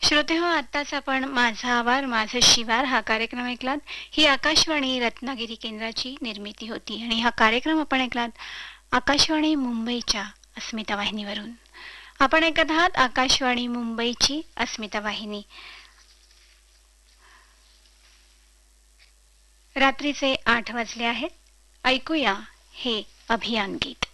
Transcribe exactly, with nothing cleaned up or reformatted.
श्रोते हो, आत्ताच आपण माझा आवार माझं शिवार हा कार्यक्रम ऐकलात. ही आकाशवाणी रत्नागिरी केंद्राची निर्मिती होती आणि हा कार्यक्रम आपण ऐकलात आकाशवाणी मुंबईच्या अस्मिता वाहिनीवरून. आपण ऐकत आहात आकाशवाणी मुंबईची अस्मिता वाहिनी. रात्रीचे आठ वाजले आहेत. ऐकूया हे अभियान गीत.